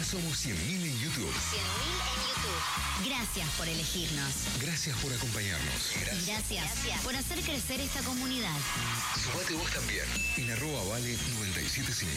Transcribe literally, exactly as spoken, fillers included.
somos cien mil en YouTube. cien mil en YouTube. Gracias por elegirnos. Gracias por acompañarnos. Gracias. Gracias por hacer crecer esta comunidad. Sumate vos también. En arroba vale noventa y siete punto cinco.